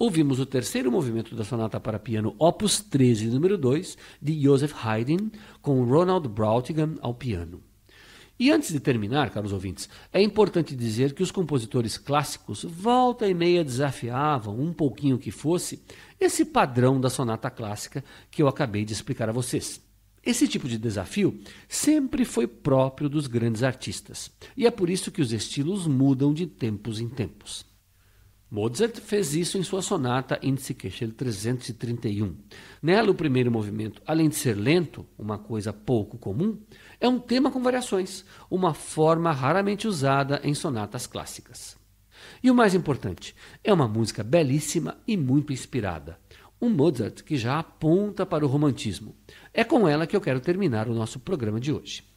ouvimos o terceiro movimento da sonata para piano Opus 13, número 2, de Joseph Haydn, com Ronald Brautigan ao piano. E antes de terminar, caros ouvintes, é importante dizer que os compositores clássicos volta e meia desafiavam, um pouquinho que fosse, esse padrão da sonata clássica que eu acabei de explicar a vocês. Esse tipo de desafio sempre foi próprio dos grandes artistas, e é por isso que os estilos mudam de tempos em tempos. Mozart fez isso em sua sonata Índice-Köchel 331. Nela, o primeiro movimento, além de ser lento, uma coisa pouco comum, é um tema com variações, uma forma raramente usada em sonatas clássicas. E o mais importante, é uma música belíssima e muito inspirada. Um Mozart que já aponta para o romantismo. É com ela que eu quero terminar o nosso programa de hoje.